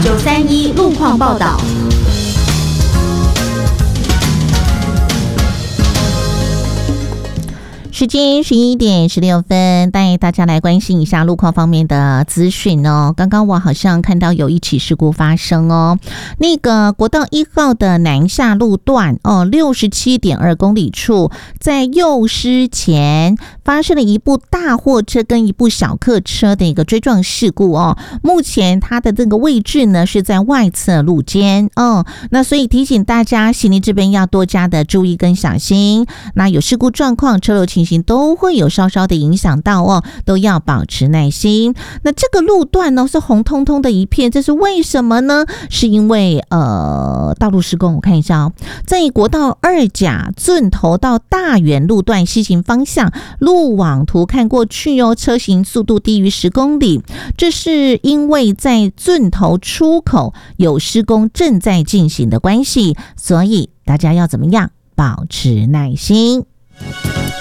931路况报道。 时间11:16，带大家来关心一下路况方面的资讯哦。刚刚我好像看到有一起事故发生哦，那个国道1号的南下路段哦，67.2公里处，在幼师前发生了一部大货车跟一部小客车的一个追撞事故哦。目前它的这个位置呢是在外侧路肩哦，那所以提醒大家行离这边要多加的注意跟小心。那有事故状况，车流情形都会有稍稍的影响到哦，都要保持耐心。那这个路段呢是红彤彤的一片，这是为什么呢？是因为道路施工。我看一下哦，在国道2甲圳头到大园路段西行方向，路网图看过去哦，车行速度低于10公里，这是因为在圳头出口有施工正在进行的关系，所以大家要怎么样？保持耐心。